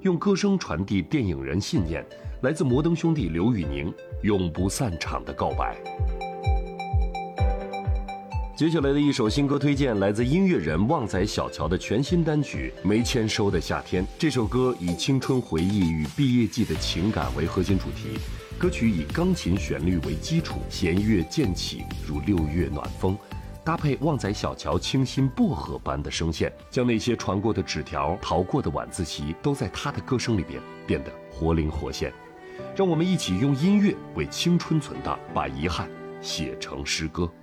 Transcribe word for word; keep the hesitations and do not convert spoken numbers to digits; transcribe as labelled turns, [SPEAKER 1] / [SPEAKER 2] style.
[SPEAKER 1] 用歌声传递电影人信念，来自摩登兄弟刘宇宁永不散场的告白。接下来的一首新歌推荐来自音乐人旺仔小乔的全新单曲《没签收的夏天》。这首歌以青春回忆与毕业季的情感为核心主题，歌曲以钢琴旋律为基础，弦乐渐起如六月暖风，搭配旺仔小乔清新薄荷般的声线，将那些传过的纸条、逃过的晚自习，都在他的歌声里边变得活灵活现。让我们一起用音乐为青春存档，把遗憾写成诗歌。